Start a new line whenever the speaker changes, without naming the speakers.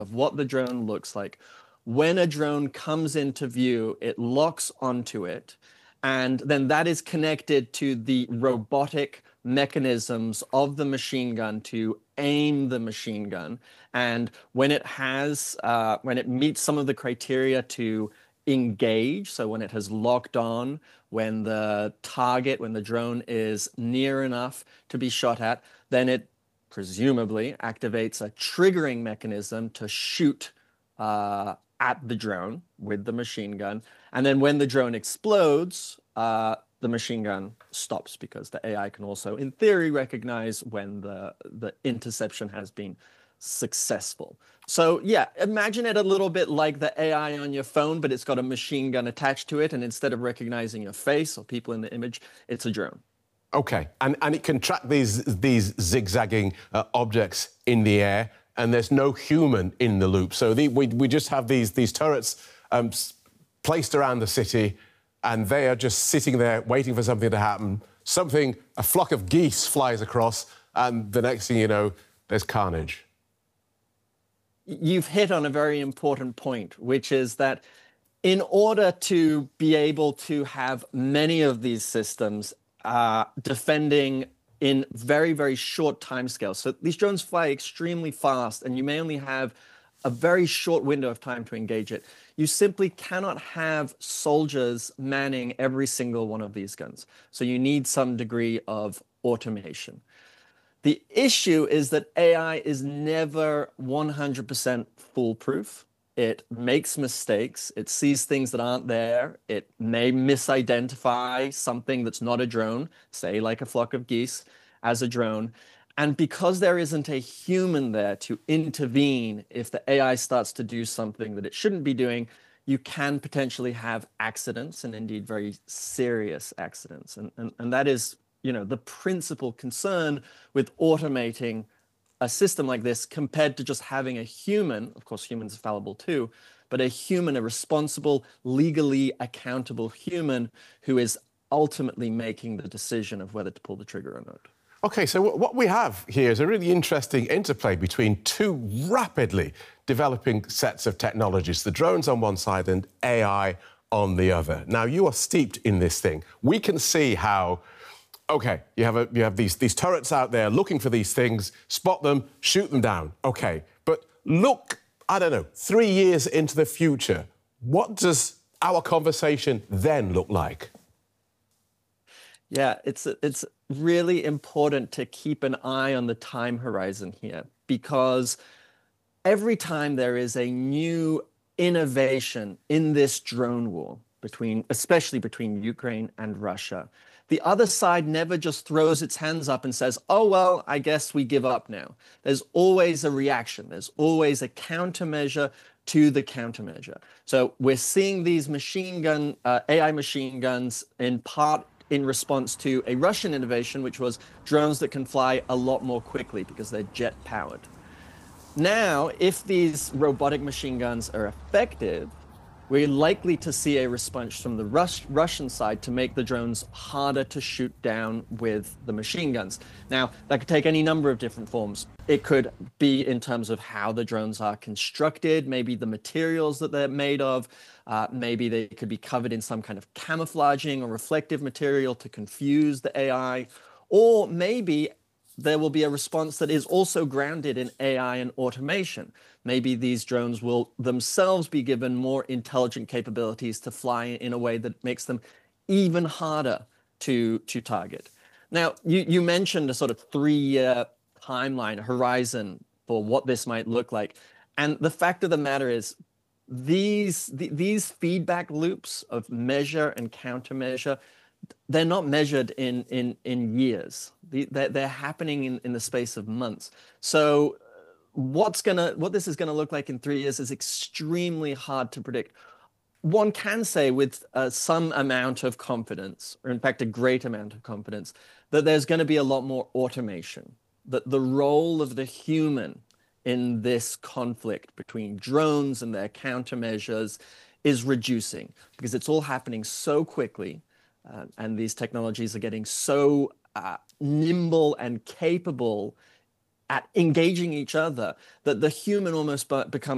of what the drone looks like. When a drone comes into view, it locks onto it, and then that is connected to the robotic mechanisms of the machine gun to aim the machine gun. And when it meets some of the criteria to engage, so when it has locked on, when the drone is near enough to be shot at, then it presumably activates a triggering mechanism to shoot at the drone with the machine gun. And then when the drone explodes, the machine gun stops, because the AI can also, in theory, recognize when the interception has been successful. So yeah, imagine it a little bit like the AI on your phone, but it's got a machine gun attached to it, and instead of recognizing your face or people in the image, it's a drone.
Okay, and it can track these zigzagging objects in the air, and there's no human in the loop. So we just have these turrets placed around the city, and they are just sitting there waiting for something to happen. A flock of geese flies across, and the next thing you know, there's carnage.
You've hit on a very important point, which is that in order to be able to have many of these systems defending in very, very short timescales. So these drones fly extremely fast, and you may only have a very short window of time to engage it. You simply cannot have soldiers manning every single one of these guns. So you need some degree of automation. The issue is that AI is never 100% foolproof. It makes mistakes. It sees things that aren't there. It may misidentify something that's not a drone, say like a flock of geese, as a drone. And because there isn't a human there to intervene if the AI starts to do something that it shouldn't be doing, you can potentially have accidents, and indeed very serious accidents. And that is, the principal concern with automating a system like this, compared to just having a human. Of course, humans are fallible too, but a responsible, legally accountable human who is ultimately making the decision of whether to pull the trigger or not.
OK, so what we have here is a really interesting interplay between two rapidly developing sets of technologies, the drones on one side and AI on the other. Now, you are steeped in this thing. We can see how, OK, you have these turrets out there looking for these things, spot them, shoot them down. OK, but look, I don't know, 3 years into the future, what does our conversation then look like?
Yeah, it's really important to keep an eye on the time horizon here, because every time there is a new innovation in this drone war, especially between Ukraine and Russia, the other side never just throws its hands up and says, oh, well, I guess we give up now. There's always a reaction. There's always a countermeasure to the countermeasure. So we're seeing these AI machine guns in part in response to a Russian innovation, which was drones that can fly a lot more quickly because they're jet powered. Now, if these robotic machine guns are effective, we're likely to see a response from the Russian side to make the drones harder to shoot down with the machine guns. Now, that could take any number of different forms. It could be in terms of how the drones are constructed, maybe the materials that they're made of. Maybe they could be covered in some kind of camouflaging or reflective material to confuse the AI. Or maybe there will be a response that is also grounded in AI and automation. Maybe these drones will themselves be given more intelligent capabilities to fly in a way that makes them even harder to target. Now, you mentioned a sort of 3-year timeline, horizon for what this might look like. And the fact of the matter is, these feedback loops of measure and countermeasure, they're not measured in years. They're happening in the space of months. So what this is gonna look like in 3 years is extremely hard to predict. One can say with some amount of confidence, or in fact a great amount of confidence, that there's going to be a lot more automation, that the role of the human in this conflict between drones and their countermeasures is reducing, because it's all happening so quickly, and these technologies are getting so nimble and capable at engaging each other that the human almost becomes